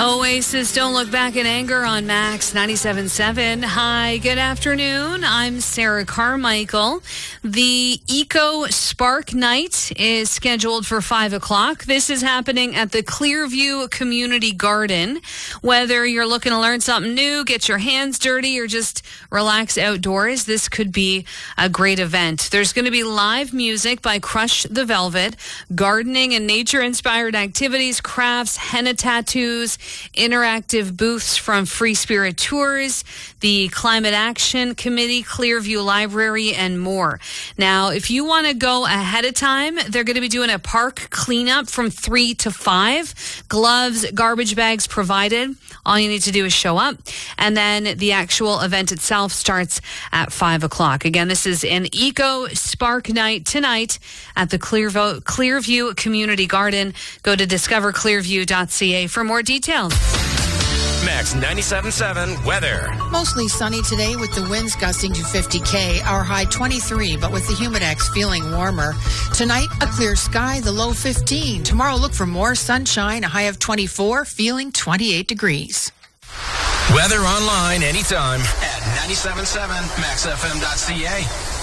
Oasis, Don't Look Back in Anger on Max 97.7. Hi, good afternoon. I'm Sarah Carmichael. The Eco Spark Night is scheduled for 5 o'clock. This is happening at the Clearview Community Garden. Whether you're looking to learn something new, get your hands dirty, or just relax outdoors, this could be a great event. There's going to be live music by Crush the Velvet, gardening and nature-inspired activities, crafts, henna tattoos, interactive booths from Free Spirit Tours, the Climate Action Committee, Clearview Library, and more. Now, if you want to go ahead of time, they're going to be doing a park cleanup from 3 to 5. Gloves, garbage bags provided. All you need to do is show up. And then the actual event itself starts at 5 o'clock. Again, this is an Eco Spark Night tonight at the Clearview Community Garden. Go to discoverclearview.ca for more details. Max 97.7 weather. Mostly sunny today with the winds gusting to 50 Our high 23, but with the humidex feeling warmer. Tonight, a clear sky, the low 15. Tomorrow, look for more sunshine, a high of 24, feeling 28 degrees. Weather online anytime at 97.7maxfm.ca.